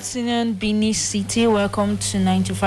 afternoon, Benin City. Welcome to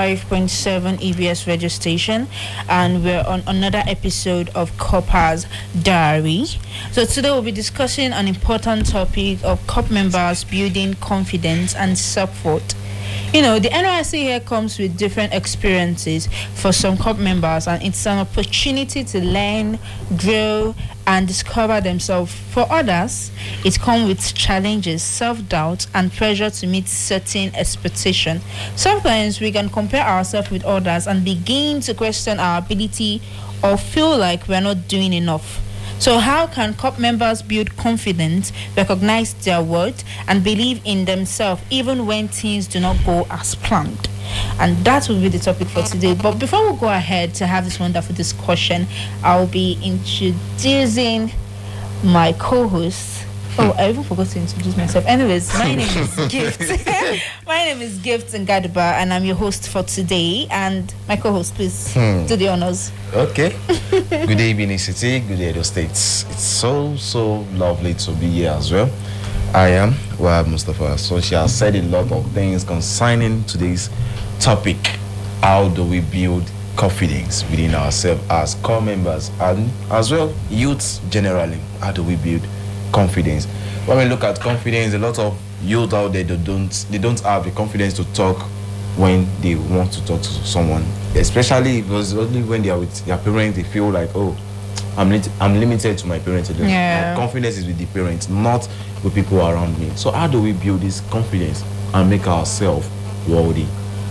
95.7 EBS radio station, and we're on another episode of Corpers Diary. So today we'll be discussing an important topic of COP members building confidence and self-worth. You know, the NYSC here comes with different experiences for some COP members, and it's an opportunity to learn, grow, and discover themselves. For others, it comes with challenges, self-doubt, and pressure to meet certain expectations. Sometimes we can compare ourselves with others and begin to question our ability or feel like we're not doing enough. So how can COP members build confidence, recognize their worth, and believe in themselves even when things do not go as planned? And that will be the topic for today. But before we go ahead to have this wonderful discussion, I'll be introducing my co-host. Oh, I even forgot to introduce myself. Anyways, my name is Gift. My name is Gift Ngadiba, and I'm your host for today. And my co-host, please do the honors. Okay. Good day, Benin City. Good day, Edo States. It's so lovely to be here as well. I am Wahab Mustafa. So she has said a lot of things concerning today's topic. How do we build confidence within ourselves as core members and as well youths generally? How do we build confidence? When we look at confidence, a lot of youth out there don't have the confidence to talk when they want to talk to someone, especially because only when they are with their parents, they feel like, oh, I'm limited to my parents. Yeah. My confidence is with the parents, not with people around me. So how do we build this confidence and make ourselves worthy?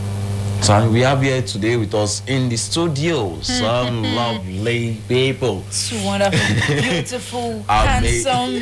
So we have here today with us in the studio some lovely people. It's wonderful, beautiful, handsome.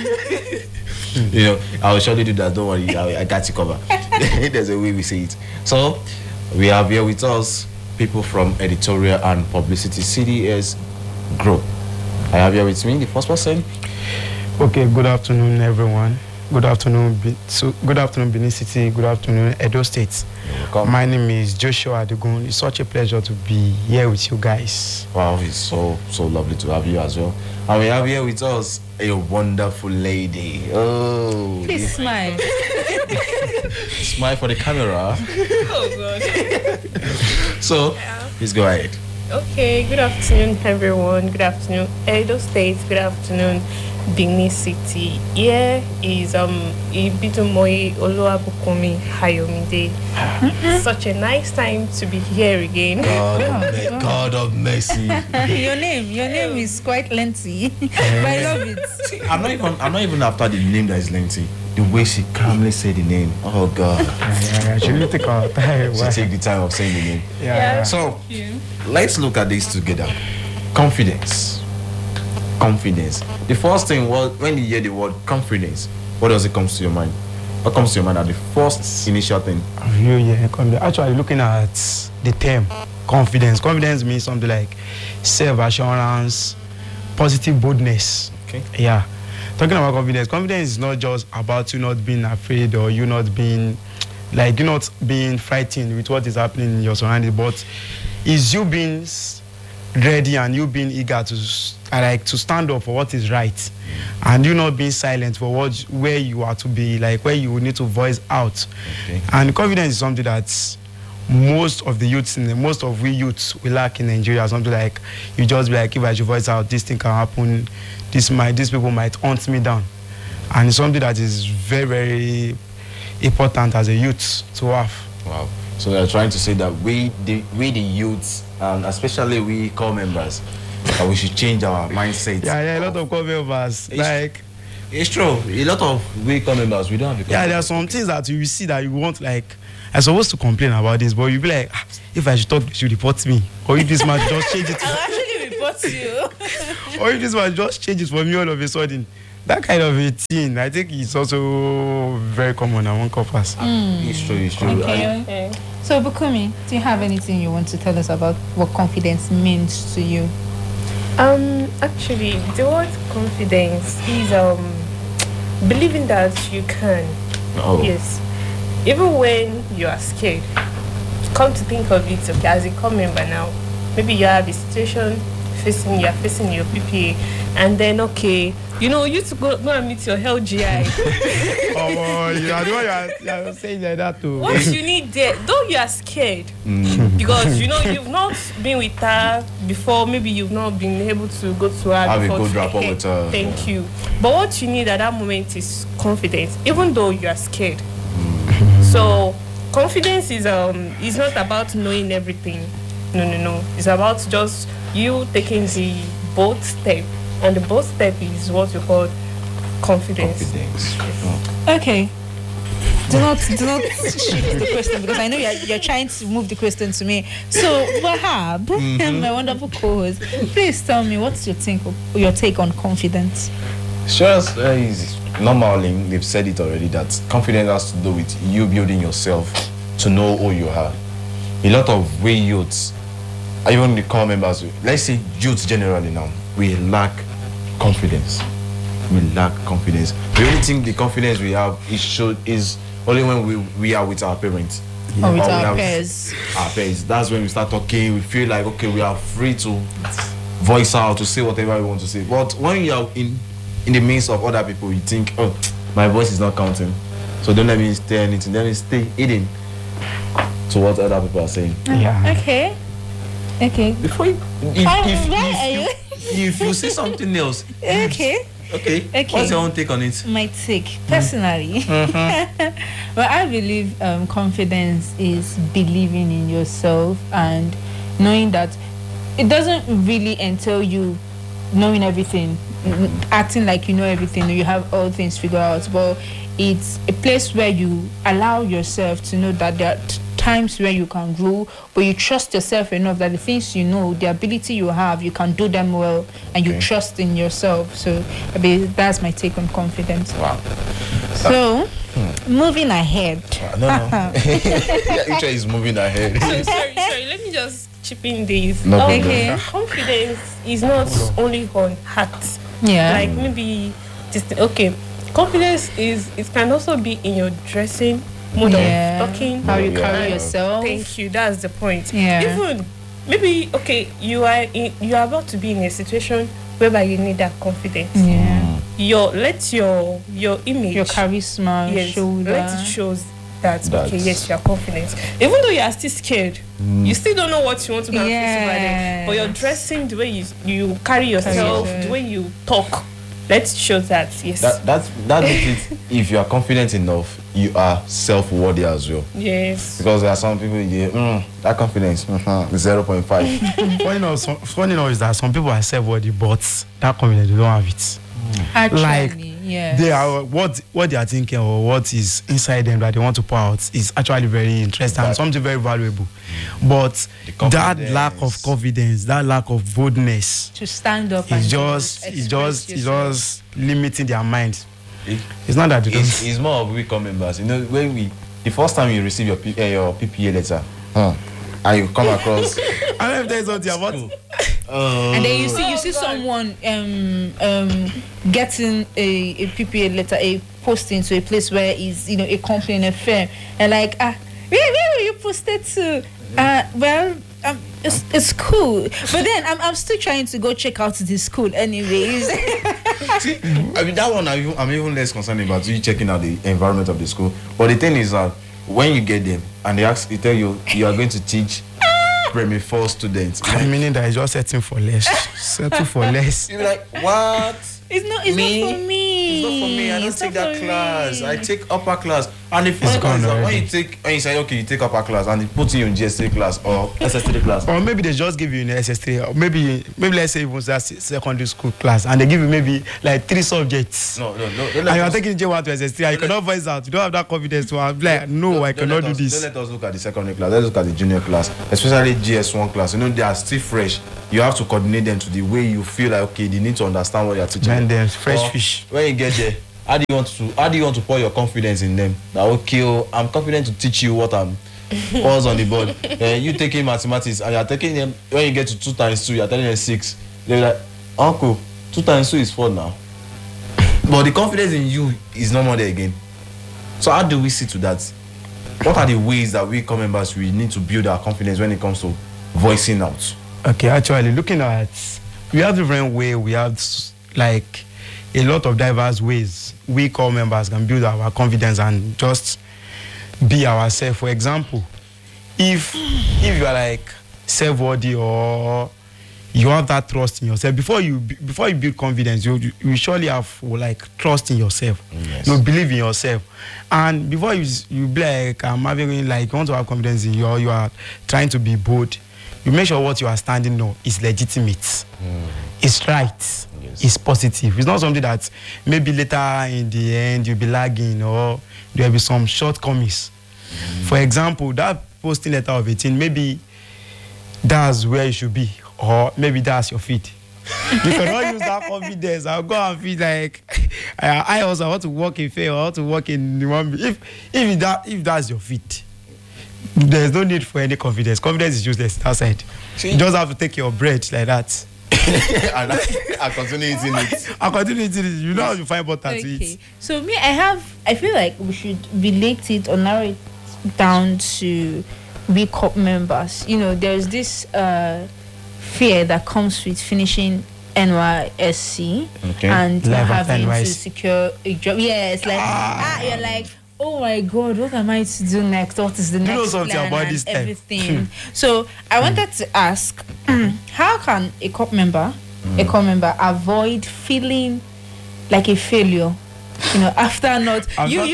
You know, I will surely do that. Don't worry, I got you covered. There's a way we say it. So we have here with us people from editorial and publicity CDS Group. I have here with me the first person. Okay, good afternoon, everyone. Good afternoon, Benin City. Good afternoon, Edo State. My name is Joshua Adegun. It's such a pleasure to be here with you guys. Wow, it's so lovely to have you as well. And we have here with us a wonderful lady. Oh, Please smile. Smile for the camera. Oh God. So, please go ahead. Okay, good afternoon, everyone. Good afternoon, Edo State. Good afternoon, Benin City. Here is Ibitomoyi Oluwabukunmi Hayomide. Such a nice time to be here again. God of mercy. Your name is quite lengthy, but I love it. I'm not even after the name that is lengthy. The way she calmly said the name. Oh God. Yeah, she need to take our time. She take the time of saying the name. Yeah. So let's look at this together. Confidence. The first thing was when you hear the word confidence, what does it come to your mind? What comes to your mind at the first initial thing? Actually, looking at the term confidence. Confidence means something like self-assurance, positive boldness. Okay. Yeah. Talking about confidence is not just about you not being afraid or you not being frightened with what is happening in your surroundings, but is you being ready and you being eager to stand up for what is right, and you not being silent for where you are to be, like where you need to voice out. Okay. And confidence is something that most of we youths we lack in Nigeria. Something like you just be like, if I should voice out, this thing can happen. These people might hunt me down, and it's something that is very, very important as a youth to have. Wow. So they're trying to say that we the youths, and especially we core members, that we should change our mindset. Yeah, a lot of core members, it's true. A lot of we core members, we don't have. Yeah, there are some things that you see that you want, like, I'm supposed to complain about this, but you be like, if I should talk, they should report me, or if this man just change it. I'll actually report you. Or if this man just changes for me all of a sudden. That kind of a thing, I think it's also very common among couples. It's true. Okay. So, Bukumi, do you have anything you want to tell us about what confidence means to you? Actually, the word confidence is believing that you can. Oh. Yes. Even when you are scared. Come to think of it, okay, as a core member now, maybe you have a situation you're facing your PPA, and then You know, you to go and meet your LGI. Oh, you are the one you are saying like that too. What you need there, though you are scared, because you know you've not been with her before. Maybe you've not been able to go to her Have a before. good rapport with her. Thank you. But what you need at that moment is confidence, even though you are scared. So confidence is not about knowing everything. No. It's about just you taking the bold step, and the bold step is what you call confidence. Okay. Do not shift the question, because I know you're trying to move the question to me. So Wahab, my wonderful co-host, please tell me, what's your take on confidence? Sure, is normally they've said it already that confidence has to do with you building yourself to know who you are. A lot of we youths, even the core members, let's say youths generally now, we lack confidence. We lack confidence. We only think the confidence we have is only when we are with our parents. Or with our peers. Our peers. That's when we start talking. We feel like, okay, we are free to voice out, to say whatever we want to say. But when you are in the midst of other people, you think, oh, my voice is not counting. So don't let me say anything. Let me stay hidden to what other people are saying. Yeah. Okay. Before you, if you say something else, Okay. What's your own take on it? My take, personally, well, I believe confidence is believing in yourself and knowing that it doesn't really entail you knowing everything, acting like you know everything, or you have all things figured out, but it's a place where you allow yourself to know that there are times where you can grow, but you trust yourself enough that the things you know, the ability you have, you can do them well, and you trust in yourself. So that's my take on confidence. Wow. So moving ahead. No. Each is moving ahead. So sorry, let me just chip in this. No problem. Okay. Confidence is not only on heart. Yeah. Like maybe just confidence it can also be in your dressing, mode of talking, how you carry yourself. Thank you. That's the point. Yeah. Even maybe you are about to be in a situation whereby you need that confidence. Yeah. Your image, Your charisma, yes, shoulder. let it shows that okay, yes, you are confident. Even though you are still scared, you still don't know what you want to go and face over there. But your dressing, the way you carry yourself, the way you talk, let's show that yes. That makes it. If you are confident enough, you are self-worthy as well. Yes. Because there are some people that confidence 0.5. Funny enough is that some people are self-worthy, but that confidence they don't have it. Actually, yes. They are what they are thinking or what is inside them that they want to pour out is actually very interesting and something very valuable. But that lack of confidence, that lack of boldness, to stand up is and just limiting their mind. It's not that it's more of we core members. You know, when the first time you receive your PPA letter, and you come across. I don't know if there's something about. And then you see someone getting a PPA letter, a posting to a place where is a company and a firm, and like where were you posted to? Well, it's cool, but then I'm still trying to go check out this school anyways. See, I mean that one I'm even less concerned about you checking out the environment of the school. But the thing is that when you get them and they tell you are going to teach primary 4 students, meaning that it's just setting for less. Settle for less. You're like, what? It's not for me. It's not for me. I don't take that class. I take upper class. And the physical is that when you say okay, you take upper class and they put you in GS3 class or SS3 class. Or maybe they just give you an SS3, or maybe let's say even that secondary school class, and they give you maybe like 3 subjects. No. And you are taking J1 to SS3, and you cannot voice out. You don't have that confidence to have like, I cannot do this. Don't let us look at the secondary class. Let's look at the junior class, especially GS1 class. You know, they are still fresh. You have to coordinate them to the way you feel like okay, they need to understand what you are teaching. And then fresh fish. When you get there, how do you want to pour your confidence in them? That okay, I'm confident to teach you what I'm pause on the board. You taking mathematics and you're taking them when you get to 2 times 2, you're telling them 6. They're like, uncle, 2 times 2 is 4 now. But the confidence in you is no more there again. So how do we see to that? What are the ways that we core members we need to build our confidence when it comes to voicing out? Okay, actually looking at, we have different way. We have like a lot of diverse ways we core members can build our confidence and just be ourselves. For example, if you are like self-worthy or you have that trust in yourself, before you build confidence, you surely have like trust in yourself. Yes. Believe in yourself. And before you be like, I'm having like, you want to have confidence in you, or you are trying to be bold, you make sure what you are standing on is legitimate. It's right. Yes. It's positive. It's not something that maybe later in the end you'll be lagging or there will be some shortcomings. For example, that posting letter of 18, maybe that's where you should be, or maybe that's your feet. You cannot use that confidence. I'll go and feel like I also want to work in fair, or want to work in one. If that's your feet, there's no need for any confidence. Confidence is useless outside. You just have to take your bread like that. And I continue eating it. I continue eating it. You know how you find butter to eat. So me, I feel like we should relate it or narrow it down to we COP members. You know, there's this fear that comes with finishing NYSC and having to secure a job. Yeah, it's like you're like, oh my God, what am I to do next? What is the next plan about and this time? everything? So I wanted to ask, how can a COP member avoid feeling like a failure? You know, after not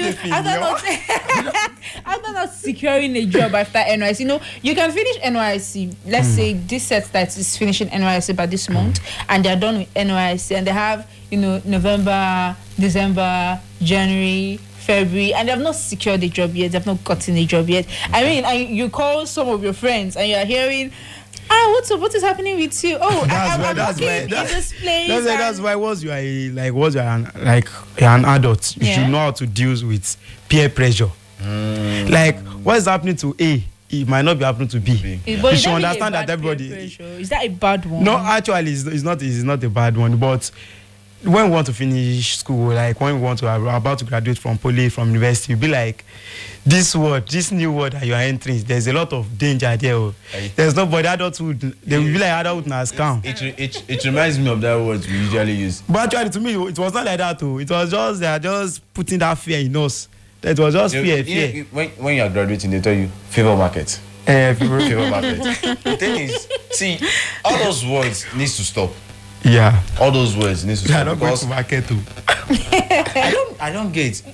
after not securing a job after NYSC. You know, you can finish NYSC. Let's say this set that is finishing NYSC by this month, and they're done with NYSC, and they have, you know, November, December, January, February, and they have not secured a job yet. They have not gotten a job yet. I mean, you call some of your friends, and you are hearing, what is happening with you? Oh, that's why once you are an adult, you should know how to deal with peer pressure. Like what is happening to A, it might not be happening to B. You should understand that everybody. Is that a bad one? No, actually, it's not a bad one. But when we want to finish school, like when we are about to graduate from poly, from university, you be like, this new world that you are entering, there's a lot of danger there. There's nobody adulthood. They will be like adulthood na scam. It reminds me of that word we usually use. But actually, to me, it was not like that too. It was just they are just putting that fear in us. That was just fear. When you are graduating, they tell you favor market. Favor market. The thing is, see, all those words needs to stop. Yeah. All those words needs to stop. Not going to market too. I don't get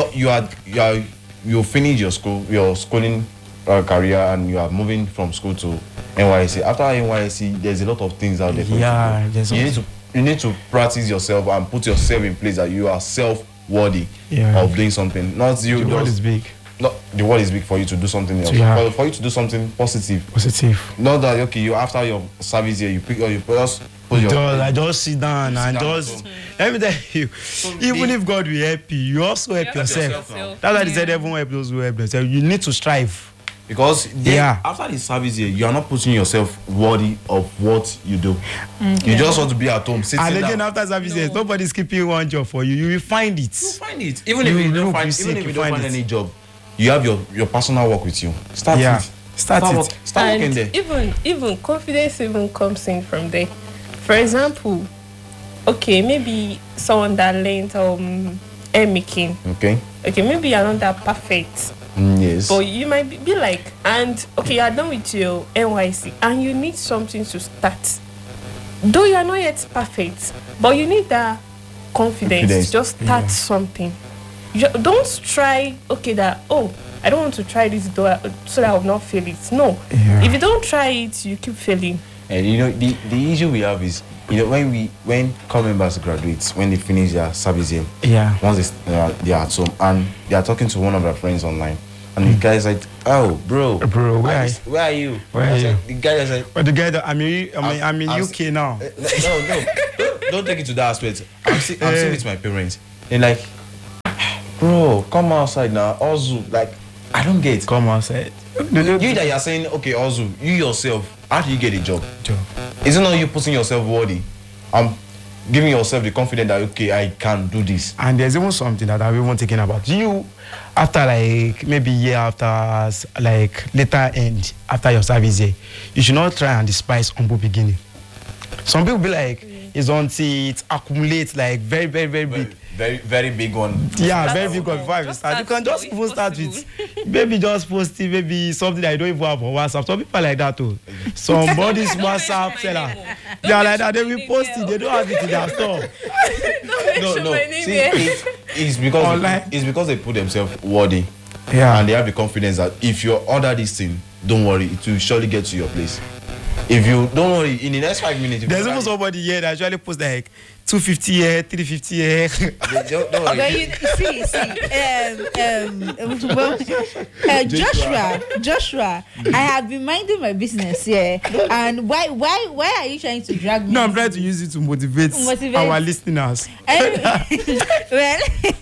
you finish your schooling career, and you are moving from school to NYSC. After NYSC, there's a lot of things out there for you need to practice yourself and put yourself in place that you are self-worthy of doing something. Not you. The world is big. Not the world is big for you to do something else. For you to do something positive. Not that you after your service here, I just sit down and just let me tell you, even if God will help you, you also help yourself. That's why they said everyone help those who help themselves. You need to strive. Because after the service here, you are not putting yourself worthy of what you do. You just want to be at home, sitting and again down. after service here, nobody's keeping one job for you. You will find it. You find it. Even if you don't find any job, you have your personal work with you. Start working there. Even confidence even comes in from there. For example, maybe someone that learned hair making. Okay, maybe you're not that perfect. Yes. But you might be like, you're done with your NYSC and you need something to start. Though you are not yet perfect, but you need that confidence. Just start something. Don't try, I don't want to try this so that I will not fail it. No. If you don't try it, you keep failing. And the issue we have is, when core members graduate, when they finish their service here, once they are at home and they are talking to one of their friends online, and the guy is like, "Oh, bro, where are you? The guy is like, but the guy that I'm in UK now. No, don't take it to that aspect. I'm sitting with my parents, and like, bro, come outside now, Ozu. Like, I don't get. Come outside. You that you're saying, okay, Ozu, you yourself, how do you get a job? Isn't not you putting yourself worthy? I'm giving yourself the confidence that, okay, I can do this. And there's even something that I've even taken about you after maybe year after later end after your service year. You should not try and despise humble beginning. Some people be like, It's until it accumulates like very, very, very big. Very big one. Yeah, very big one before you Just start. You can start just small, even if start possible. with maybe just posting maybe something that you don't even have on WhatsApp. Some people are like that too. Somebody's WhatsApp seller. They are like that. They will post it. They don't have it in their store. No. See, it's because Online. it's because they put themselves worthy. Yeah. And they have the confidence that if you order this thing, don't worry, it will surely get to your place. If you don't worry, in the next 5 minutes, if There's you even order somebody here that actually posts like 250 here, 350 here. it, don't worry. But you Joshua, I have been minding my business here, and why are you trying to drag me? No, I'm trying to use it to motivate our listeners. Well,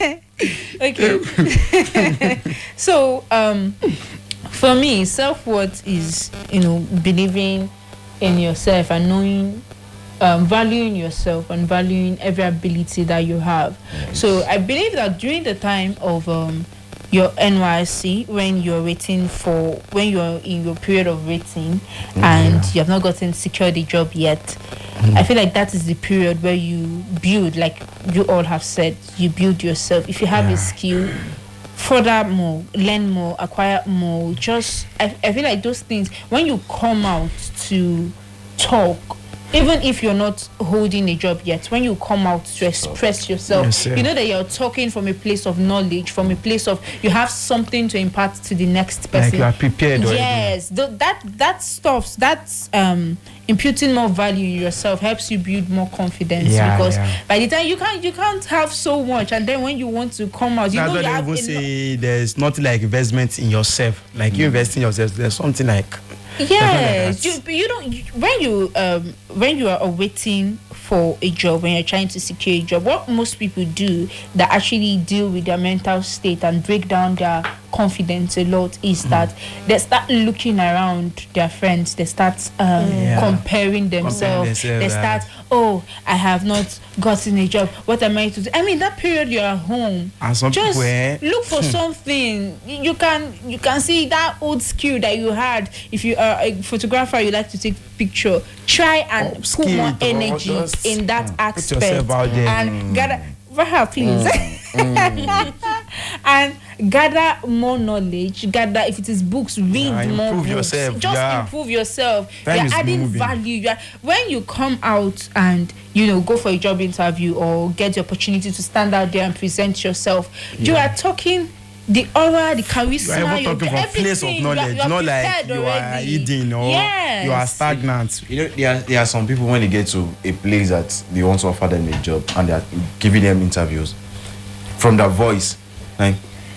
okay. So, for me, self-worth is, believing in yourself and knowing, valuing yourself and valuing every ability that you have. Yes. So I believe that during the time of your NYSC, when you're in your period of waiting and you have not secured a job yet, I feel like that is the period where you build, like you all have said, you build yourself. If you have a skill, further more, learn more, acquire more. I feel like those things, when you come out to talk, even if you're not holding a job yet, when you come out to express yourself, yes, you know that you're talking from a place of knowledge, from a place of you have something to impart to the next person. Like you are prepared already. Yes, that stuff, that's imputing more value in yourself helps you build more confidence, because by the time you can't have so much, and then when you want to come out, That's why they even say there's nothing like investment in yourself. Like you invest in yourself, there's something like. Yes, you don't. When you are waiting for a job, when you're trying to secure a job, what most people do that actually deal with their mental state and break down their confidence a lot is that they start looking around their friends, they start comparing themselves. They start, oh, I have not gotten a job. What am I to do? I mean, that period you're at home, and some just people, look for something. You can see that old skill that you had. If you are a photographer, you like to take picture. Try and put more energy in that aspect. Put yourself out there. And gather, Rahab, please. And gather more knowledge. Gather, if it is books, read more books. Yourself. Just improve yourself. Time You're adding moving. value. When you come out and go for a job interview or get the opportunity to stand out there and present yourself, you are talking the aura, the charisma. You are even talking from place of knowledge, not like you are hidden or you are stagnant. There are some people, when they get to a place that they want to offer them a job and they are giving them interviews, from their voice, like,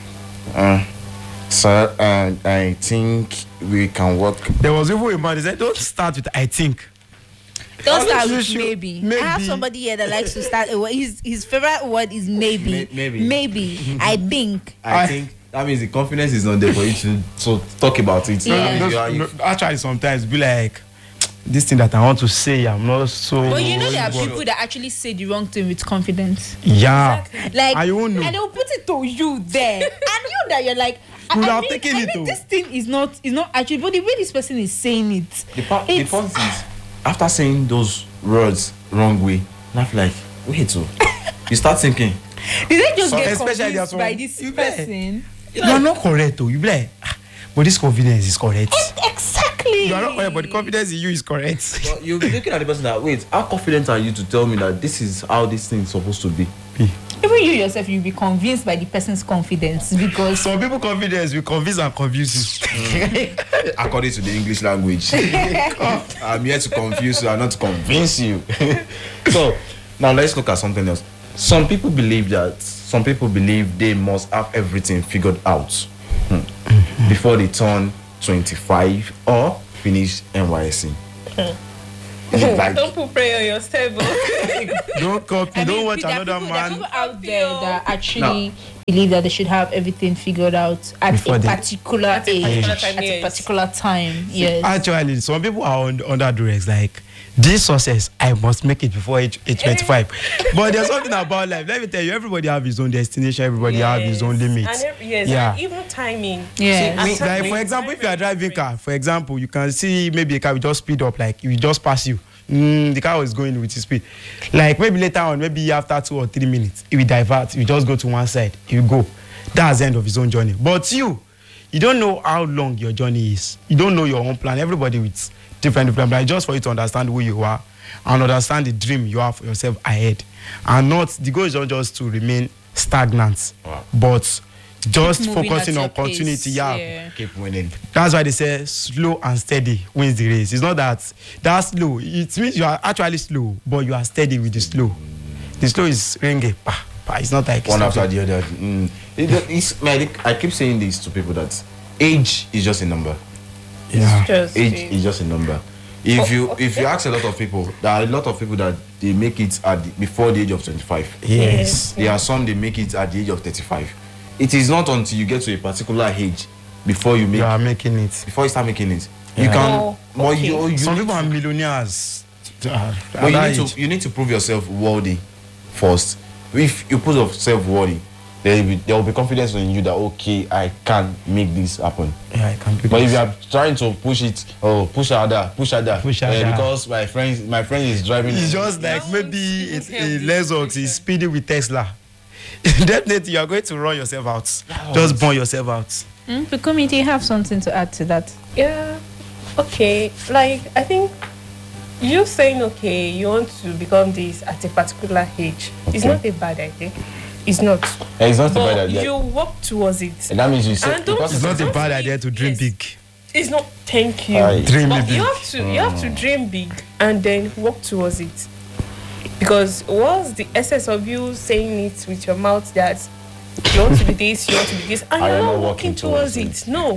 sir, I think we can work. There was even a man, he said, don't start with I think. Don't start with maybe. Maybe. I have somebody here that likes to start. His favorite word is maybe. Maybe. I think. I think that means the confidence is not there for you to talk about it. Yeah. Actually, sometimes be like, this thing that I want to say, I'm not so. But there are people that actually say the wrong thing with confidence. Yeah. Exactly. Like, I won't know. And they'll put it to you there, and you that you're like, this thing is not actually. But the way this person is saying it, the point is, after saying those words wrong way, not like, wait, so you start thinking. Did they just get especially confused by this person? You are not correct, though. You be like, but this confidence is correct. Exactly. You are not correct, but the confidence in you is correct. But you'll be looking at the person that, wait, how confident are you to tell me that this is how this thing is supposed to be? Even you yourself, you'll be convinced by the person's confidence, because some people confidence will convince and confuse you. According to the English language. I'm here to confuse you and not to convince you. So now let's look at something else. Some people believe they must have everything figured out before they turn 25 or finish NYSC. Like, don't put prayer on yourself. Don't copy. Don't watch another man. There are people out there that actually believe that they should have everything figured out at a particular age, at a particular time. Yes. Actually, some people are under duress. Like, this success, I must make it before age 25. But there's something about life. Let me tell you, everybody have his own destination. Everybody have his own limits. And even timing. Yes. Like, for example, if you are driving a car, for example, you can see maybe a car will just speed up, like it will just pass you. the car was going with his speed. Like maybe later on, maybe after 2 or 3 minutes, he will divert. He will just go to one side. He will go. That's the end of his own journey. But you don't know how long your journey is. You don't know your own plan. Everybody with different plans. Just for you to understand who you are and understand the dream you have for yourself ahead. And not, the goal is not just to remain stagnant, but just focusing on continuity. Yeah. Keep winning. That's why they say slow and steady wins the race. It's not that slow. It means you are actually slow, but you are steady with the slow. The slow is ringing. It's not like one after the other. I keep saying this to people that age is just a number. Yeah. Age is just a number. If you ask a lot of people, there are a lot of people that they make it before the age of 25. Yes. There are some they make it at the age of 35. It is not until you get to a particular age before you are making it. Before you start making it. You can. Some people are millionaires. But you need to prove yourself worthy first. If you prove yourself worthy, there will be confidence in you that okay, I can make this happen. Yeah, I can. But if you are trying to push it, push harder, because my friend is driving. It's just like maybe it's a Lexus is speeding with Tesla. Definitely, you are going to run yourself out. Just burn yourself out. The committee have something to add to that. Yeah. Okay. Like I think you saying okay, you want to become this at a particular age. Okay. It's not a bad idea. It's not. It's not a bad idea. You work towards it. And that means you say it's not a bad idea to dream big. It's not. Thank you. Dream big. You have to dream big and then work towards it. Because what's the essence of you saying it with your mouth that you want to be this, you want to be this, and you're not working towards it? No.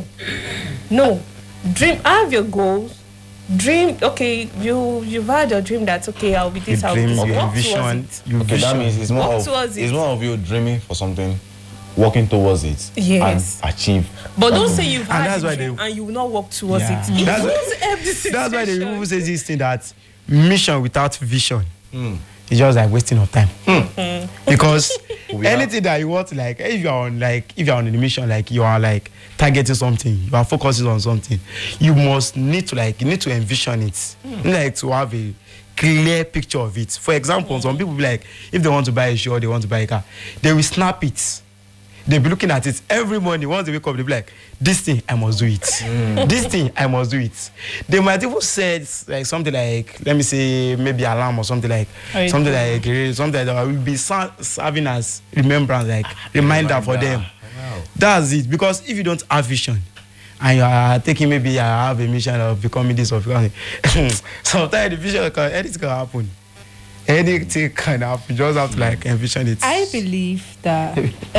Dream. Have your goals. Dream. Okay, you've had your dream that okay, I'll be this, I'll be this. Work towards it. Okay, that means it's more of you dreaming for something, working towards it, yes, and achieve. But don't say you've had a dream and you will not work towards it. That's why they even say this thing that mission without vision. It's just like wasting of time. Because anything that you want, like if you're on a mission, like you are like targeting something, you are focusing on something, you need to envision it. You need to have a clear picture of it. For example, some people be like, if they want to buy a shoe or they want to buy a car, they will snap it. They'll be looking at it every morning. Once they wake up, they'll be like, this thing, I must do it. This thing, I must do it. They might even say like something like, let me say, maybe alarm or something like, something that will be serving as remembrance, like reminder for them. Wow. That's it. Because if you don't have vision, and you are taking maybe I have a mission of becoming this or becoming, sometimes the vision, anything can happen. Anything can happen. You just have to like envision it. I believe that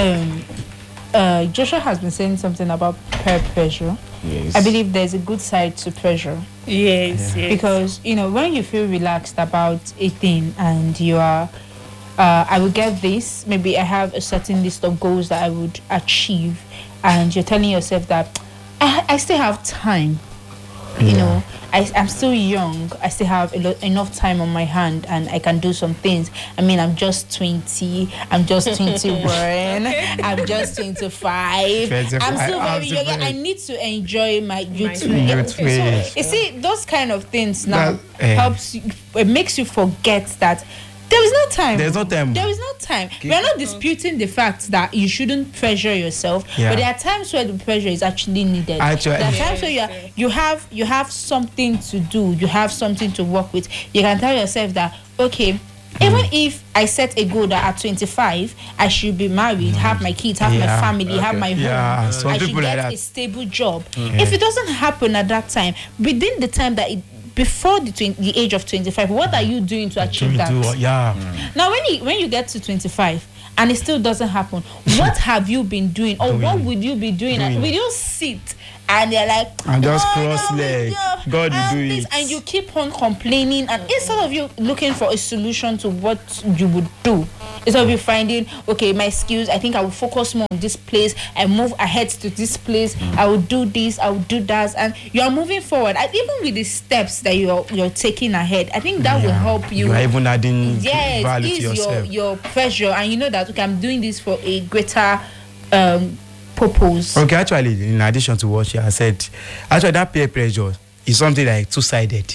Joshua has been saying something about peer pressure. Yes. I believe there's a good side to pressure. Yes. Because when you feel relaxed about a thing and you are, I will get this. Maybe I have a certain list of goals that I would achieve, and you're telling yourself that I still have time. I'm still young. I still have enough time on my hand, and I can do some things. I mean, I'm just 20. I'm just 21. I'm just 25. I'm still very young. I need to enjoy my youth. You see, those kind of things now helps you. It makes you forget that there is no time. There's no time. There is no time. We are not disputing the fact that you shouldn't pressure yourself, but there are times where the pressure is actually needed. There are times where you have something to do, you have something to work with. You can tell yourself that even if I set a goal that at 25 I should be married, have my kids, have my family, have my home, I should get a stable job. If it doesn't happen at that time, within the time that before the age of 25, what are you doing to achieve that? Now, when you get to 25 and it still doesn't happen, what have you been doing, or what would you be doing? Will you sit and they're like, and just cross leg, God will do it, and you keep on complaining, and instead of you looking for a solution to what you would do, instead of you finding, okay, my skills, I think I will focus more on this place, I move ahead to this place, I will do this, I will do that, and you are moving forward. And even with the steps that you're taking ahead, I think that will help you. You are even adding value to yourself. Your pressure, and you know that okay, I'm doing this for a greater purpose. Okay, actually, in addition to what she has said, actually that peer pressure is something like two-sided.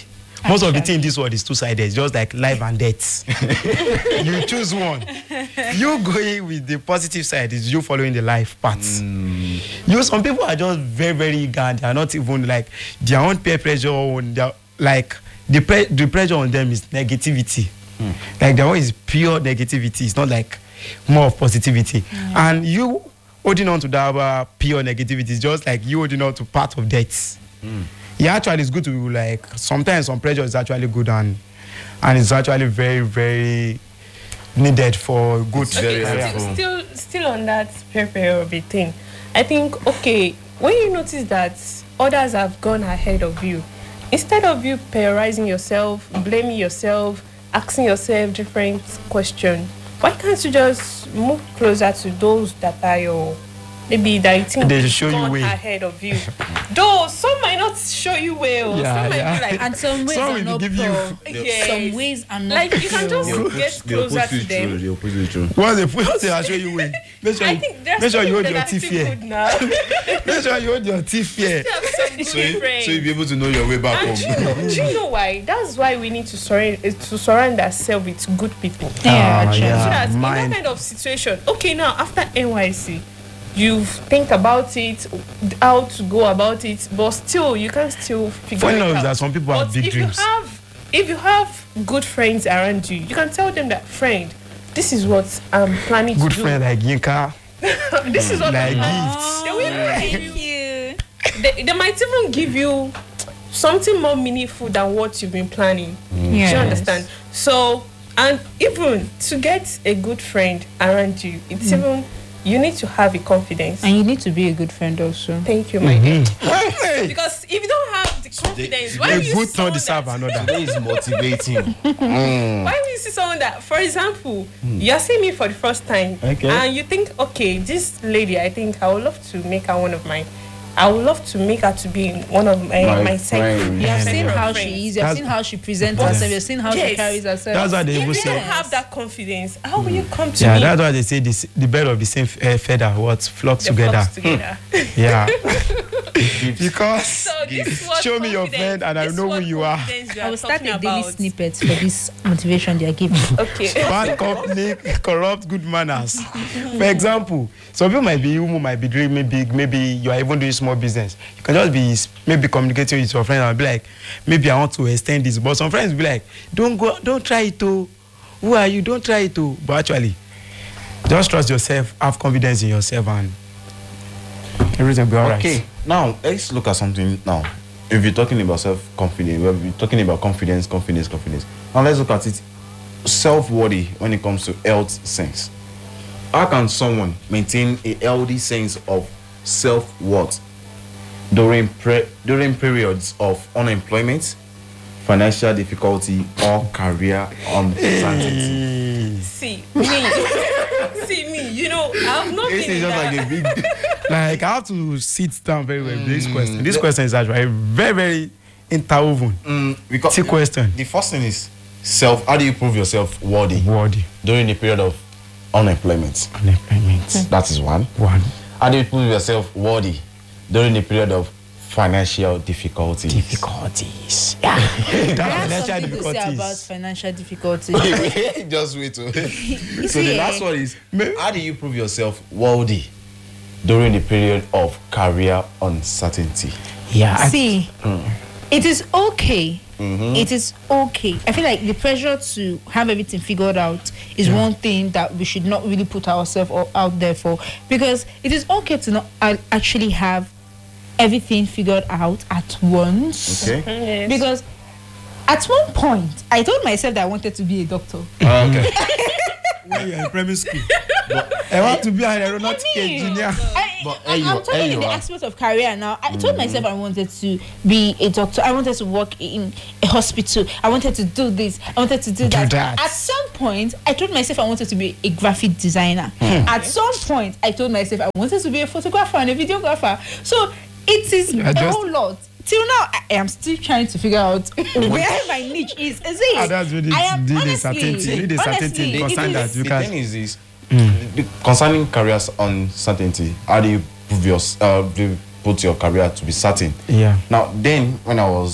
Most of the thing in this world is two-sided, just like life and death. You choose one. You going with the positive side is you following the life path. Some people are just very, very eager, and they are not even like their own peer pressure on their, like the pressure on them is negativity. Like their own is pure negativity. It's not like more of positivity. And you holding on to that pure negativity is just like you holding on to part of death. Yeah, actually it's good to like sometimes some pressure is actually good and it's actually very, very needed for good. Still on that prepare of a thing. I think when you notice that others have gone ahead of you, instead of you prioritizing yourself, blaming yourself, asking yourself different questions, why can't you just move closer to those that are your maybe that you think they show gone you way ahead of you? Though some might not show you well, some might be like, and some ways are not give pro. Yes. Some ways are not like you can pro. just get closer to them. Once they show you way, make sure I think there's make sure you hold people your that are teeth still here. good now. Make sure you hold your teeth here. So you'll be able to know your way back home. Do you know why? That's why we need to surround ourselves with good people. Yeah, So yeah. that in Mine. that kind of situation, now after NYC, you think about it, how to go about it, but still you can still figure Funny it enough out. is that some people have But big dreams. If you have good friends around you, you can tell them that, friend, this is what I'm planning Good to do. friend like Yinka, This is what like I'm planning. gifts. They will give Thank you. you. They might even give you something more meaningful than what you've been planning. Do you understand? So, and even to get a good friend around you, it's even, you need to have a confidence. And you need to be a good friend also. Thank you, my dear. Hey, Because if you don't have the confidence, why a will you good see not someone deserve that, another. Today is motivating. why will you see someone that, for example, you're seeing me for the first time, Okay. and you think, this lady, I think I would love to make her one of my, I would love to make her to be one of my circle. friend. You have Circle seen of how friends. she is, you have seen how she presents herself, you've seen how she Yes. carries herself. That's why they If even you say. don't have that confidence, how will you come to Yeah, me? that's why they say this, the bird of the same feather what flocks The together. flocks together. Yeah. Because So this was show me your confidence. friend and I This know was who you are. confidence we I will start talking a daily about. snippet for this motivation they are giving. Okay. Bad company corrupt good manners. For example, some people might be dreaming big, maybe you are even doing small business. You can just be maybe communicating with your friend and be like, maybe I want to extend this. But some friends will be like, don't try it to. Who are you? Don't try it to. But actually, just trust yourself, have confidence in yourself, and everything will be alright. Okay, now let's look at something now. If you're talking about self-confidence, we're talking about confidence. Now let's look at it self-worthy when it comes to health sense. How can someone maintain a healthy sense of self-worth during periods of unemployment, financial difficulty, or career uncertainty? See me. You know, I've not This been is in just that. like a big. Like I have to sit down very well with this question. This question is actually very, very interwoven. Because It's a question. the first thing is how do you prove yourself worthy Worthy. during the period of unemployment? Unemployment. That is one. One. How do you prove yourself worthy during the period of financial difficulties? Difficulties. Yeah. I That's have financial something to say about difficulties. financial difficulty. Just wait. So see, the last one is how do you prove yourself worthy during the period of career uncertainty? Yeah. See, it is okay. It is okay. I feel like the pressure to have everything figured out is one thing that we should not really put ourselves out there for, because it is okay to not actually have everything figured out at once. Okay. Yes. Because at one point, I told myself that I wanted to be a doctor. Okay. When you're in primary school. I want to be an aeronautic engineer. I'm talking in the aspect of career now. I told myself I wanted to be a doctor. I wanted to work in a hospital. I wanted to do this. I wanted to do that. At some point, I told myself I wanted to be a graphic designer. At some point, I told myself I wanted to be a photographer and a videographer. So it is a whole lot. Till now, I am still trying to figure out where my niche is. Is it? That's really I am need a honestly, certainty. Need a certainty honestly, concern it that is- you The can. thing is this: concerning careers uncertainty, how do you prove do you put your career to be certain? Yeah. Now, then when I was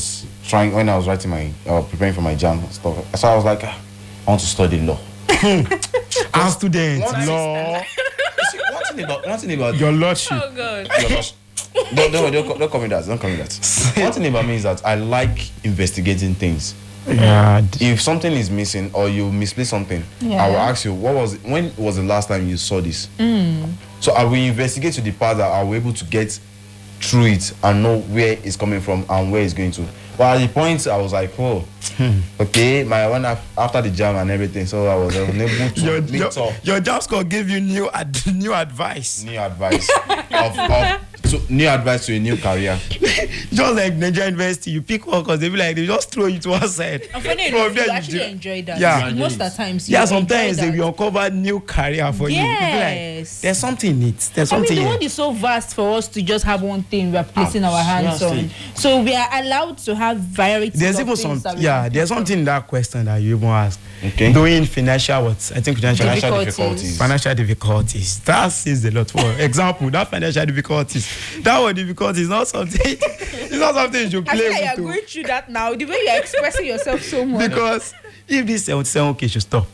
when I was writing my preparing for my jam stuff. So I was like, I want to study law. Our student, What? law, See, one thing about your lordship. Oh God. your gosh. Don't call me that. Don't call me that. One thing about me is that I like investigating things. Yeah. If something is missing or you misplaced something, Yeah. I will ask you, when was the last time you saw this? So I will investigate to the part that I will able to get through it and know where it's coming from and where it's going to. But at the point I was like, oh, okay, my one after the jam and everything, so I was unable to meet up. Your job score gave you new advice. New advice new advice to a new career. Just like Nigeria University, you pick one because they be like they just throw you to one side. And funny From enough, there you you actually do- enjoy that. Yeah. Most of the times. Yeah, you sometimes enjoy they that. will uncover new career for you. You be Yes. like, there's something in it. There's I mean, something the here. world is so vast for us to just have one thing we're placing our hands on. seriously. So we are allowed to have variety. There's of even things some, that we yeah, can there's pick something in that question that you even ask. Okay. Doing financial what? I think financial Difficulties. financial difficulties. That says a lot. For example, that financial difficulties, that one difficulty is not something. It's not something you should I play feel like with. you're going through that now. The way you're expressing yourself so much. Because if this 77K should stop.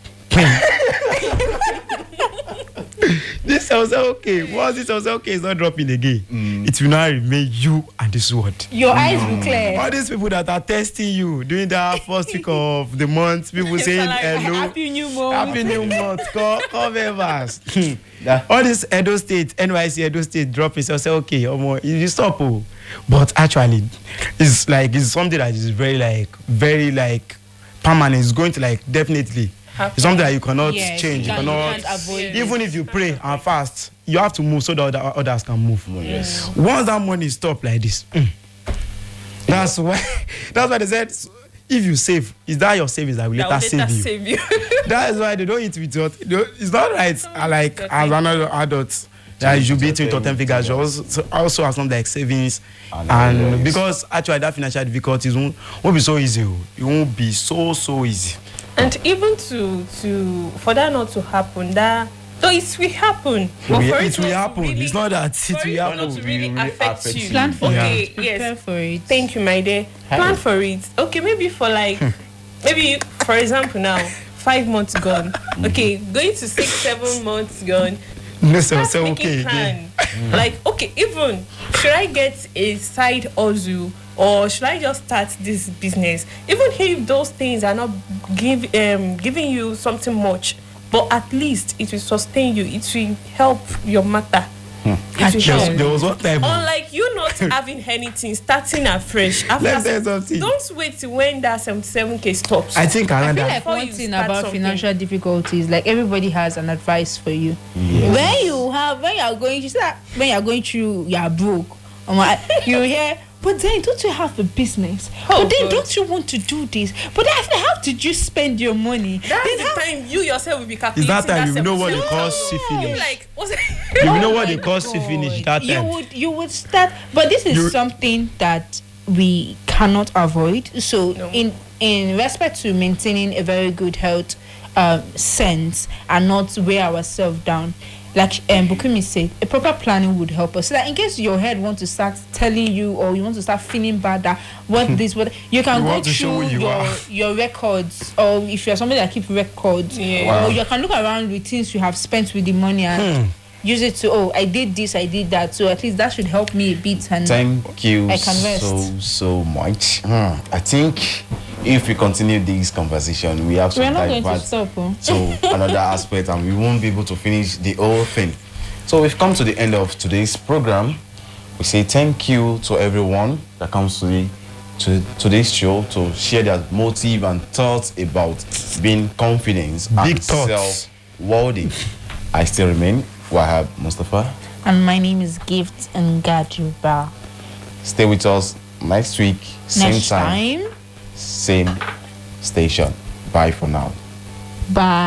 This 77K, once this 77K is not dropping again, it will now remain you and this word. Your eyes will clear. All these people that are testing you during that first week of the month, people saying like, hello. Happy New Month. Happy New Month. Come members. All this Edo State, NYC Edo State dropping, so say okay, you stop. Oh. But actually, it's something that is very permanent. It's going to definitely. It's something that you cannot Yes, change. you You can't cannot. avoid it. Even if you pray and fast, you have to move so that others can move. Yes. Once that money stop like this, that's why they said if you save, is that your savings that will That later will later save you? save you. That is why they don't eat with your. It's not right. As another adult, that you should be eating with 10 figures. You also have something like savings, and because actually that financial difficulties won't be so easy. It won't be so easy. And even to for that not to happen, that though it will happen, but for It will not to happen. really- It's not that it for will it not happen. to really Will affect affect you. you. Plan for Okay, it. Prepare yes. for it. Thank you, my dear. Plan for it. Okay, maybe for maybe for example now, 5 months gone. Okay, going to 6-7 months gone. No, Start so making okay again. plan. Like, okay, even should I get a side hustle or should I just start this business? Even if those things are not giving you something much, but at least it will sustain you. It will help your matter. It will help. There was one time. Unlike you not having anything, starting afresh. Let's say something. Don't wait till when that 77K stops. I think I around feel that. like Before one you thing start about something. financial difficulties, like everybody has an advice for you. When you are going through, you are broke. You hear, but then don't you have a business? Oh, but then God. don't you want to do this? But then how did you spend your money? That's Then the how- time you yourself will be Is calculating. that time you know what they 77K. call You'll be syphilis? like, what's You know Oh what they my call God. syphilis that time. You would start, but this is You- something that we cannot avoid. So No. in respect to maintaining a very good health sense and not wear ourselves down, like Bukumi said, a proper planning would help us. So that in case your head wants to start telling you or you want to start feeling bad that what you can You go want to show through who you are. your records, or if you're somebody that keeps records, Yeah. Wow. or you can look around with things you have spent with the money and use it to I did this, I did that. So at least that should help me a bit. And Thank you I can rest. so much. I think if we continue this conversation, we have to we're not going to divert stop. Oh. to another aspect and we won't be able to finish the whole thing. So we've come to the end of today's program. We say thank you to everyone that comes to today's show to share their motive and thoughts about being confident Big and thoughts. self-worthy. I still remain Wahab Mustafa. And my name is Gift Ngajuba. Stay with us next week, same Next time, same station. Bye for now. bye.